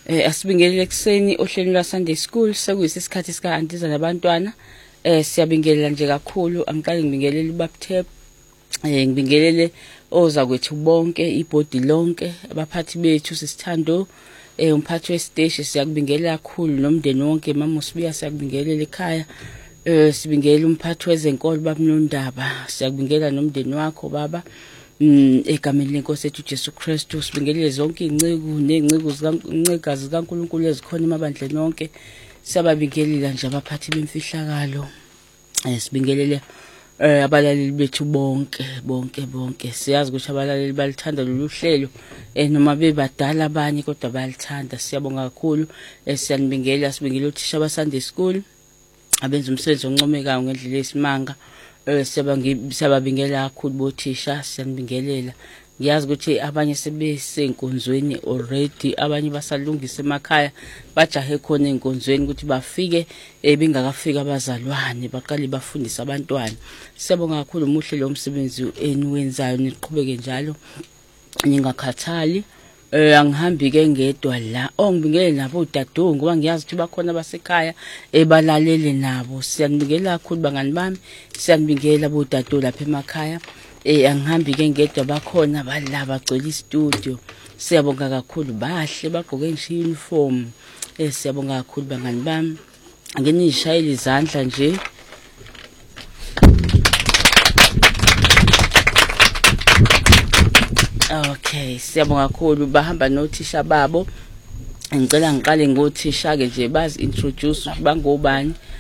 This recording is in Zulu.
Asibingelele ekseni ohlelweni lwa Sunday School sekuyisikhathi sika antiza nabantwana. Siyabingelela nje kakhulu, angiqale ngibingelele uBabThep. Ngibingelele oza kwethu bonke, ibhodi lonke, abaphathi bethu sisithando, umphathi wesiteshi siyakubingelela kakhulu nomndeni wonke, mama uSibiya siyakubingelela ekhaya. Sibingelela umphathi wezenkolo baMnondaba, siyakubingelela nomndeni wakho baba. Egameni lenkosi ethu Jesu Kristu sibingelele zonke inceku nezinceko zikaNcikazi kaNkulunkulu ezikhona emabandleni nonke. Siyababingelela nje abaphathi bemfihlakalo. Sibingelele abalaleli bethu bonke. Siyazi ukuthi abalaleli balithanda lolu hlelo noma bebadala abanye kodwa bayalithanda. Siyabonga kakhulu. Siyanibingelela, sibingelela uthisha ba Sunday School abenza umsebenzi oncomekayo ngendlela esimanga. Siyababingelela kakhulu bothisha, siyanibingelela. Ngiyazi ukuthi abanye sebesenkonzweni already, abanye basalungisa emakhaya, bajahe khona enkonzweni ukuthi bafike bengakafika abazalwane baqale bafundisa abantwana. Siyabonga kakhulu umuhle lo msebenzi eniwenzayo, niqhubeke njalo ningakhathali. Angihambi ke ngedwa la, ngibingelele nabo udadongu ngoba ngiyazi ukuthi bakhona basekhaya balalele nabo. Siyanibingelela kakhulu bangani bami, siyanibingelela bodadolo lapha emakhaya. Angihambi ke ngedwa, bakhona balaba bagcwele istudio. Siyabonga kakhulu, bahle bagqoke nje uniform. Siyabonga kakhulu bangani bami, ake nishayele izandla nje. Okay, siyabonga kakhulu, bahamba nothisha babo. Ngicela ngiqale ngothisha ke nje bazi introduce bangobani.